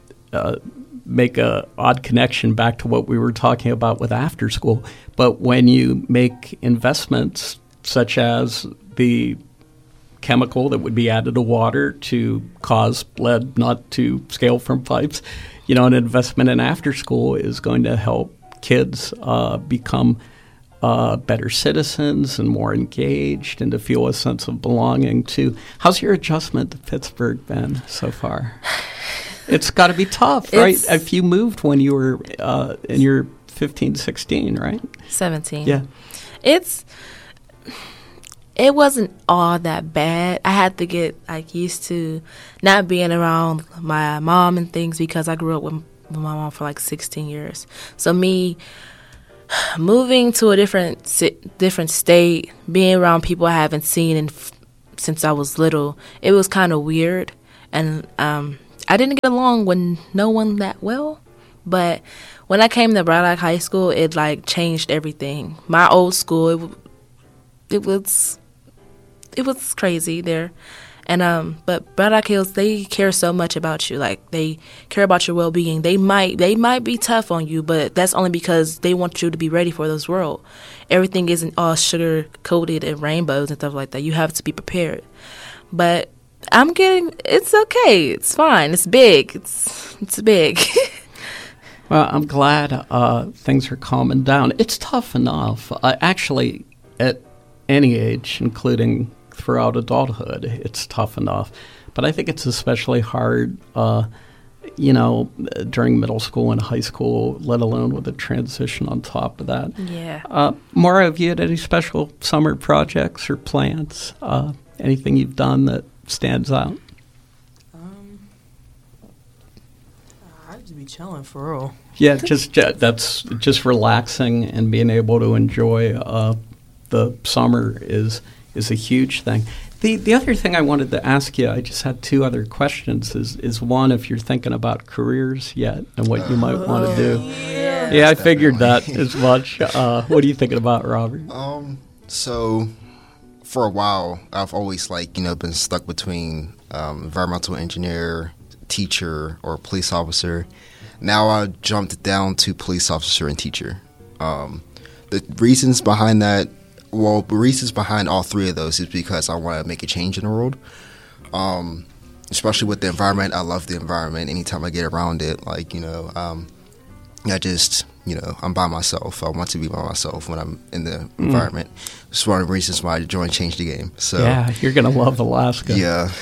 [SPEAKER 11] make a odd connection back to what we were talking about with after school, but when you make investments such as the chemical that would be added to water to cause lead not to scale from pipes, an investment in after school is going to help kids become better citizens and more engaged and to feel a sense of belonging too. How's your adjustment to Pittsburgh been so far? It's got to be tough, right? If you moved when you were in your 15, 16, right?
[SPEAKER 13] 17.
[SPEAKER 11] Yeah.
[SPEAKER 13] It's it wasn't all that bad. I had to get like used to not being around my mom and things because I grew up with my mom for like 16 years. So me moving to a different state, being around people I haven't seen since I was little, it was kind of weird. And I didn't get along with no one that well. But when I came to Braddock High School, it like changed everything. My old school, it was crazy there. And but Braddock Hills, they care so much about you. Like, they care about your well-being. They might be tough on you, but that's only because they want you to be ready for this world. Everything isn't all sugar-coated and rainbows and stuff like that. You have to be prepared. But it's okay. It's fine. It's big. It's big.
[SPEAKER 11] Well, I'm glad things are calming down. It's tough enough. Actually, at any age, including throughout adulthood, it's tough enough. But I think it's especially hard, during middle school and high school, let alone with a transition on top of that.
[SPEAKER 13] Yeah.
[SPEAKER 11] Maura, have you had any special summer projects or plans? Anything you've done that stands out?
[SPEAKER 14] I'd just be chilling for real.
[SPEAKER 11] Yeah, that's just relaxing and being able to enjoy the summer is a huge thing. The other thing I wanted to ask you, I just had two other questions, is one, if you're thinking about careers yet and what you might want to do. Yeah, I figured that as much. What are you thinking about, Robert?
[SPEAKER 12] So for a while, I've always been stuck between environmental engineer, teacher, or police officer. Now I jumped down to police officer and teacher. The reasons behind that, the reasons behind all three of those is because I want to make a change in the world. Especially with the environment. I love the environment. Anytime I get around it, I'm by myself. I want to be by myself when I'm in the environment. It's one of the reasons why I joined Change the Game. So
[SPEAKER 11] yeah, you're going to love Alaska.
[SPEAKER 12] Yeah.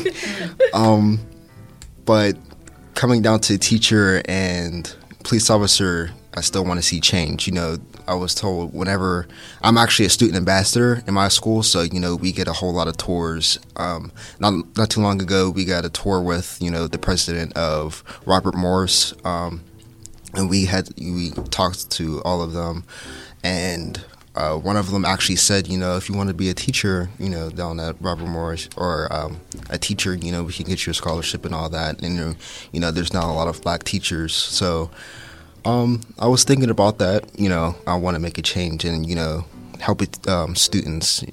[SPEAKER 12] But coming down to teacher and police officer, I still want to see change. I was told whenever I'm actually a student ambassador in my school, so we get a whole lot of tours. Not too long ago, we got a tour with the president of Robert Morris, and we talked to all of them, and one of them actually said, if you want to be a teacher, down at Robert Morris, or a teacher, we can get you a scholarship and all that. And there's not a lot of black teachers, so. I was thinking about that. I want to make a change and help students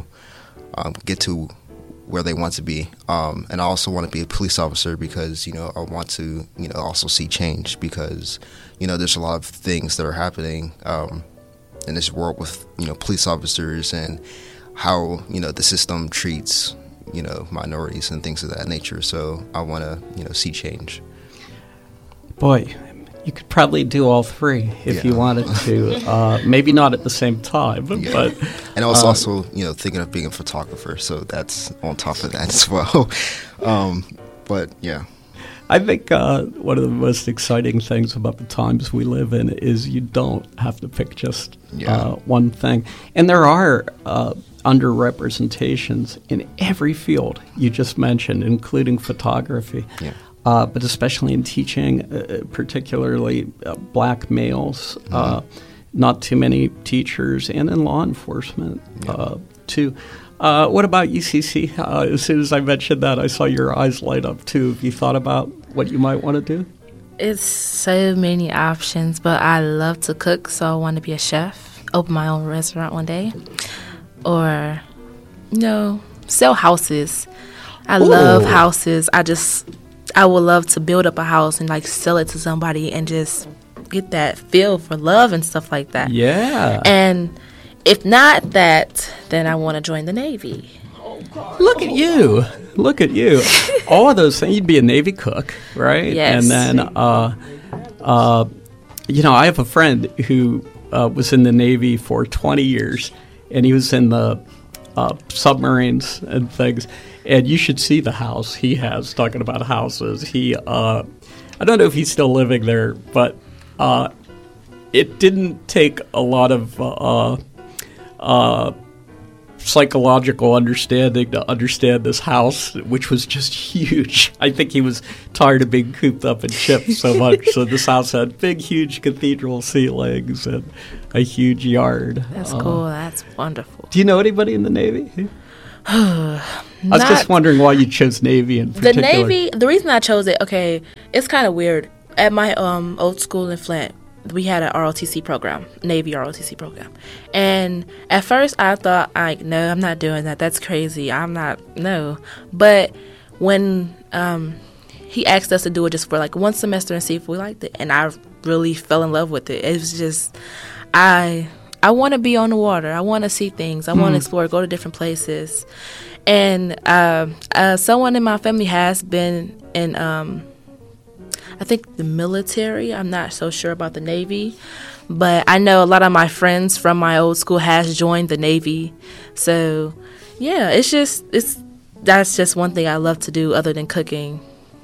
[SPEAKER 12] get to where they want to be. And I also want to be a police officer because I want to also see change because there's a lot of things that are happening in this world with police officers and how the system treats minorities and things of that nature. So I want to see change.
[SPEAKER 11] Boy. You could probably do all three if you wanted to. Maybe not at the same time, but
[SPEAKER 12] and I was also thinking of being a photographer, so that's on top of that as well. But yeah,
[SPEAKER 11] I think one of the most exciting things about the times we live in is you don't have to pick just one thing, and there are underrepresentations in every field you just mentioned, including photography.
[SPEAKER 12] Yeah.
[SPEAKER 11] But especially in teaching, particularly black males, not too many teachers, and in law enforcement, too. What about UCC? As soon as I mentioned that, I saw your eyes light up, too. Have you thought about what you might want to do?
[SPEAKER 13] It's so many options, but I love to cook, so I want to be a chef, open my own restaurant one day, or, sell houses. I love houses. I would love to build up a house and sell it to somebody and just get that feel for love and stuff like that.
[SPEAKER 11] Yeah.
[SPEAKER 13] And if not that, then I want to join the Navy.
[SPEAKER 11] Look at you. All of those things. You'd be a Navy cook, right?
[SPEAKER 13] Yes.
[SPEAKER 11] And then, I have a friend who was in the Navy for 20 years, and he was in the submarines and things. And you should see the house he has, talking about houses. I don't know if he's still living there, but it didn't take a lot of psychological understanding to understand this house, which was just huge. I think he was tired of being cooped up in chips so much. So this house had big, huge cathedral ceilings and a huge yard.
[SPEAKER 13] That's cool. That's wonderful.
[SPEAKER 11] Do you know anybody in the Navy? I was just wondering why you chose Navy in particular.
[SPEAKER 13] The Navy, the reason I chose it, okay, it's kind of weird. At my old school in Flint, we had an ROTC program, Navy ROTC program. And at first I thought, no, I'm not doing that. That's crazy. No. But when he asked us to do it just for like one semester and see if we liked it, and I really fell in love with it. It was just, I want to be on the water. I want to see things. I want to explore, go to different places. And someone in my family has been in I think the military. I'm not so sure about the Navy, but I know a lot of my friends from my old school has joined the Navy. So, yeah, that's just one thing I love to do other than cooking.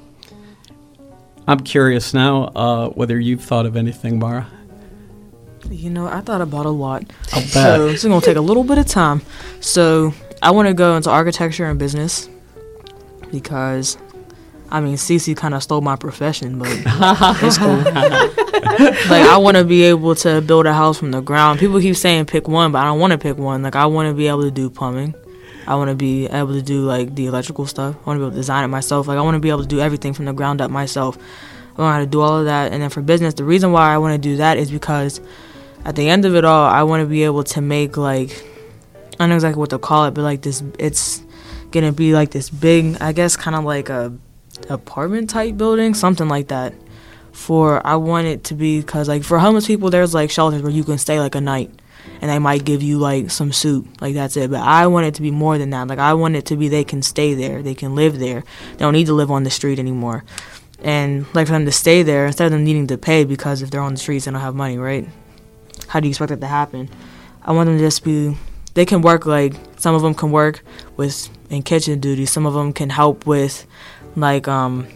[SPEAKER 11] I'm curious now whether you've thought of anything, Mara.
[SPEAKER 14] You know, I thought about a lot.
[SPEAKER 11] I'll bet.
[SPEAKER 14] So it's going to take a little bit of time. So I want to go into architecture and business because, I mean, Cece kind of stole my profession, but it's cool. Like, I want to be able to build a house from the ground. People keep saying pick one, but I don't want to pick one. Like, I want to be able to do plumbing. I want to be able to do, like, the electrical stuff. I want to be able to design it myself. Like, I want to be able to do everything from the ground up myself. I want how to do all of that. And then for business, the reason why I want to do that is because at the end of it all, I want to be able to make, like, I don't know exactly what to call it, but, like, this, it's going to be, like, this big, I guess, kind of like a apartment type building, something like that. I want it to be, because, like, for homeless people, there's, like, shelters where you can stay, like, a night, and they might give you, like, some soup, like, that's it. But I want it to be more than that. Like, I want it to be they can stay there, they can live there, they don't need to live on the street anymore. And, like, for them to stay there, instead of them needing to pay, because if they're on the streets, they don't have money, right? How do you expect that to happen? I want them to just be, they can work, like, some of them can work in kitchen duties, some of them can help with, like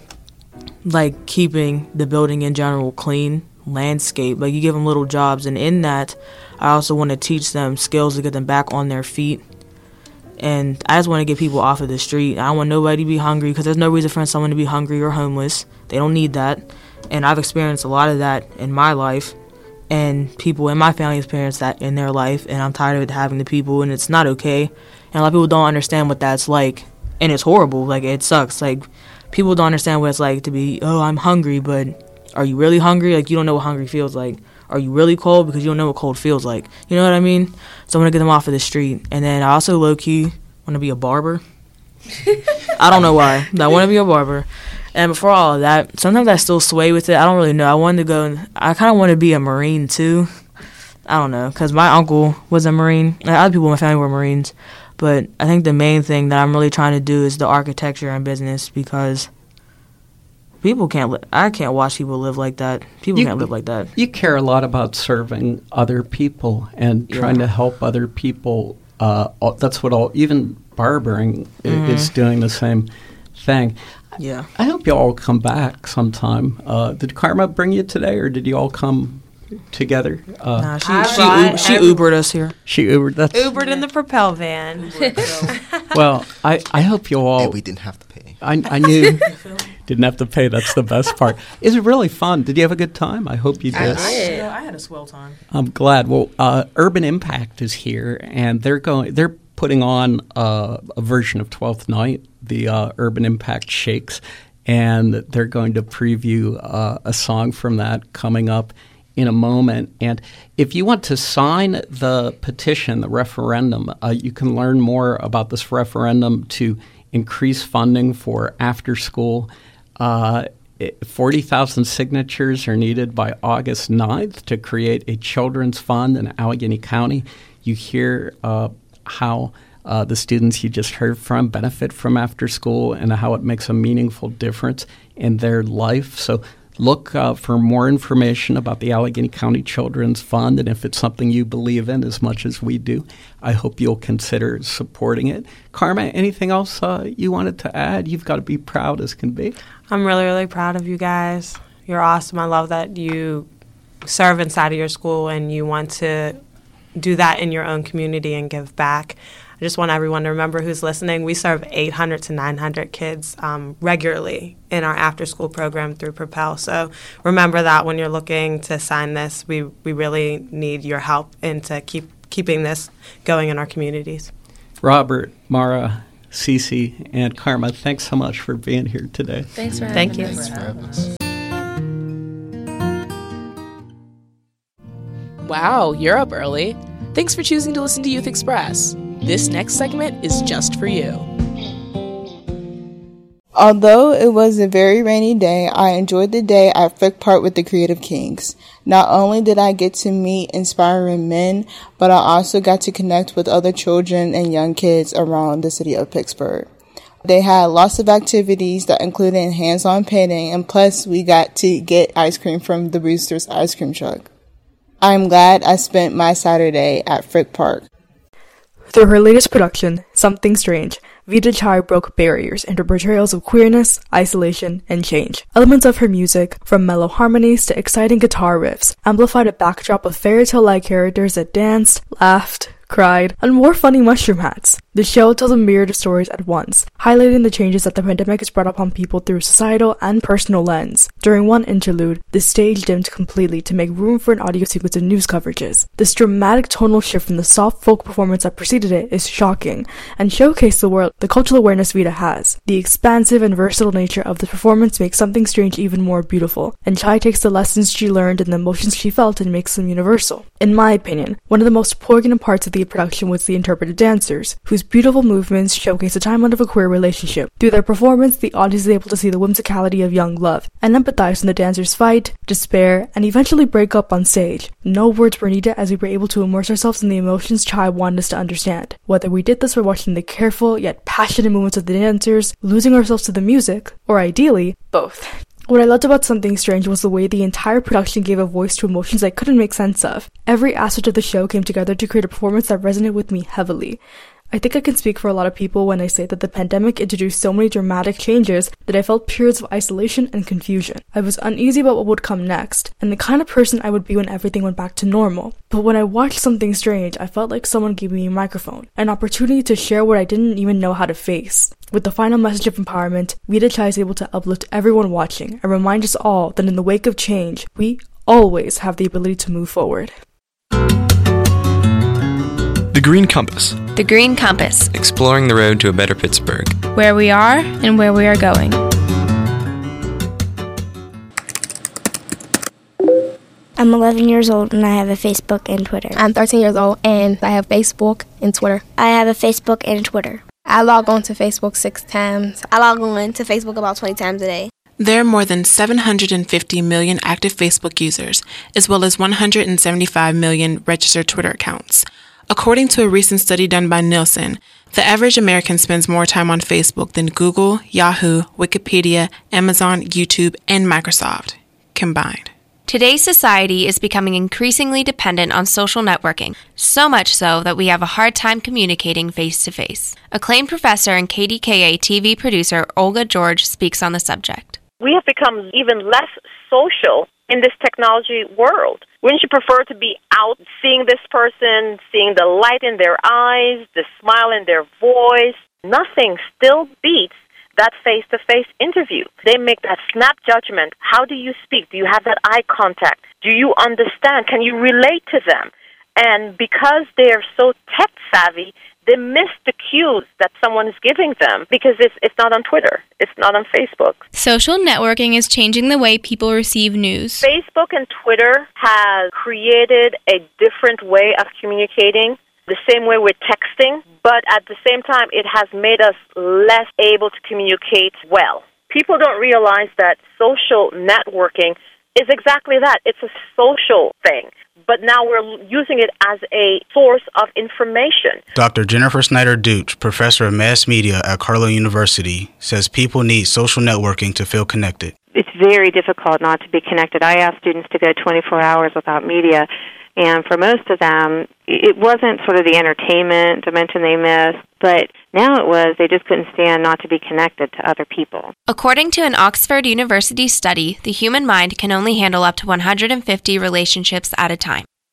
[SPEAKER 14] keeping the building in general clean, landscape. Like, you give them little jobs, and in that, I also want to teach them skills to get them back on their feet. And I just want to get people off of the street. I don't want nobody to be hungry, because there's no reason for someone to be hungry or homeless. They don't need that. And I've experienced a lot of that in my life, and people in my family experience that in their life, and I'm tired of it happening to people, and it's not okay. And a lot of people don't understand what that's like, and it's horrible. Like, it sucks. Like, people don't understand what it's like to be, oh, I'm hungry, but are you really hungry? Like, you don't know what hungry feels like. Are you really cold? Because you don't know what cold feels like. You know what I mean? So I want to get them off of the street. And then I also low-key want to be a barber. I don't know why. But I want to be a barber. And before all of that, sometimes I still sway with it. I don't really know. I wanted to go, and I kind of want to be a Marine, too. I don't know, because my uncle was a Marine. And other people in my family were Marines. But I think the main thing that I'm really trying to do is the architecture and business, because people can't I can't watch people live like that. People can't live like that.
[SPEAKER 11] You care a lot about serving other people and trying to help other people. That's what even barbering is doing the same thing.
[SPEAKER 14] Yeah.
[SPEAKER 11] I hope you all come back sometime. Did Karma bring you today, or did you all come together?
[SPEAKER 14] Nah, she Ubered us here.
[SPEAKER 11] She Ubered.
[SPEAKER 15] Ubered in the Propel van.
[SPEAKER 11] Well, I hope you all.
[SPEAKER 12] And we didn't have to pay.
[SPEAKER 11] I knew didn't have to pay. That's the best part. Is it really fun? Did you have a good time? I hope you did.
[SPEAKER 14] I had a swell time.
[SPEAKER 11] I'm glad. Well, Urban Impact is here, and they're putting on a version of 12th Night, the Urban Impact Shakes, and they're going to preview a song from that coming up in a moment. And if you want to sign the petition, the referendum, you can learn more about this referendum to increase funding for after school. 40,000 signatures are needed by August 9th to create a children's fund in Allegheny County. You hear how the students you just heard from benefit from after school and how it makes a meaningful difference in their life. So look for more information about the Allegheny County Children's Fund, and if it's something you believe in as much as we do, I hope you'll consider supporting it. Karma, anything else you wanted to add? You've got to be proud as can be.
[SPEAKER 15] I'm really, really proud of you guys. You're awesome. I love that you serve inside of your school and you want to do that in your own community and give back. I just want everyone to remember who's listening. We serve 800 to 900 kids regularly in our after-school program through Propel. So remember that when you're looking to sign this, we really need your help in to keeping this going in our communities.
[SPEAKER 11] Robert, Mara, Cece, and Karma, thanks so much for being here today.
[SPEAKER 13] Thanks for having us.
[SPEAKER 12] Thanks for having us.
[SPEAKER 16] Wow, you're up early. Thanks for choosing to listen to Youth Express. This next segment is just for you.
[SPEAKER 17] Although it was a very rainy day, I enjoyed the day at Frick Park with the Creative Kings. Not only did I get to meet inspiring men, but I also got to connect with other children and young kids around the city of Pittsburgh. They had lots of activities that included hands-on painting, and plus we got to get ice cream from the Brewster's ice cream truck. I'm glad I spent my Saturday at Frick Park.
[SPEAKER 18] Through her latest production, Something Strange, Vita Chai broke barriers into portrayals of queerness, isolation, and change. Elements of her music, from mellow harmonies to exciting guitar riffs, amplified a backdrop of fairy-tale-like characters that danced, laughed, cried, and wore funny mushroom hats. The show tells a myriad of stories at once, highlighting the changes that the pandemic has brought upon people through societal and personal lens. During one interlude, the stage dimmed completely to make room for an audio sequence of news coverages. This dramatic tonal shift from the soft folk performance that preceded it is shocking, and showcased the cultural awareness Vita has. The expansive and versatile nature of the performance makes Something Strange even more beautiful, and Chai takes the lessons she learned and the emotions she felt and makes them universal. In my opinion, one of the most poignant parts of the production was the interpreted dancers, whose beautiful movements showcase the timeline of a queer relationship. Through their performance, the audience is able to see the whimsicality of young love, and empathize when the dancers fight, despair, and eventually break up on stage. No words were needed as we were able to immerse ourselves in the emotions Chai wanted us to understand. Whether we did this by watching the careful yet passionate movements of the dancers, losing ourselves to the music, or ideally, both. What I loved about Something Strange was the way the entire production gave a voice to emotions I couldn't make sense of. Every aspect of the show came together to create a performance that resonated with me heavily. I think I can speak for a lot of people when I say that the pandemic introduced so many dramatic changes that I felt periods of isolation and confusion. I was uneasy about what would come next, and the kind of person I would be when everything went back to normal. But when I watched Something Strange, I felt like someone gave me a microphone, an opportunity to share what I didn't even know how to face. With the final message of empowerment, Vita Chai is able to uplift everyone watching and remind us all that in the wake of change, we always have the ability to move forward.
[SPEAKER 19] The Green Compass.
[SPEAKER 20] The Green Compass.
[SPEAKER 19] Exploring the road to a better Pittsburgh.
[SPEAKER 20] Where we are and where we are going.
[SPEAKER 21] I'm 11 years old and I have a Facebook and Twitter.
[SPEAKER 22] I'm 13 years old and I have Facebook and Twitter.
[SPEAKER 21] I have a Facebook and Twitter.
[SPEAKER 22] I log on to Facebook 6 times. I log on to Facebook about 20 times a day.
[SPEAKER 23] There are more than 750 million active Facebook users, as well as 175 million registered Twitter accounts. According to a recent study done by Nielsen, the average American spends more time on Facebook than Google, Yahoo, Wikipedia, Amazon, YouTube, and Microsoft combined.
[SPEAKER 20] Today's society is becoming increasingly dependent on social networking, so much so that we have a hard time communicating face-to-face. Acclaimed professor and KDKA TV producer Olga George speaks on the subject.
[SPEAKER 24] We have become even less social in this technology world. Wouldn't you prefer to be out seeing this person, seeing the light in their eyes, the smile in their voice? Nothing still beats that face-to-face interview. They make that snap judgment. How do you speak? Do you have that eye contact? Do you understand? Can you relate to them? And because they're so tech-savvy, they miss the cues that someone is giving them because it's not on Twitter. It's not on Facebook.
[SPEAKER 20] Social networking is changing the way people receive news.
[SPEAKER 24] Facebook and Twitter have created a different way of communicating, the same way we're texting, but at the same time, it has made us less able to communicate well. People don't realize that social networking is exactly that. It's a social thing. But now we're using it as a source of information.
[SPEAKER 25] Dr. Jennifer Snyder-Deutsch, professor of mass media at Carlow University, says people need social networking to feel connected.
[SPEAKER 26] It's very difficult not to be connected. I ask students to go 24 hours without media, and for most of them, it wasn't sort of the entertainment dimension they missed, but now it was they just couldn't stand not to be connected to other people.
[SPEAKER 20] According to an Oxford University study, the human mind can only handle up to 150 relationships at a time.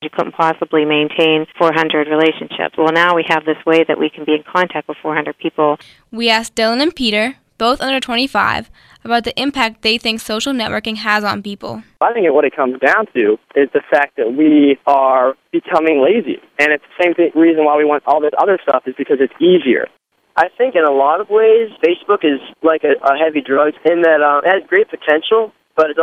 [SPEAKER 26] You couldn't possibly maintain 400 relationships. Well, now we have this way that we can be in contact with 400 people.
[SPEAKER 1] We asked Dylan and Peter, both under 25, about the impact they think social networking has on people.
[SPEAKER 2] I think what it comes down to is the fact that we are becoming lazy. And it's the same reason why we want all this other stuff is because it's easier. I think in a lot of ways, Facebook is like a heavy drug in that it has great potential, but it's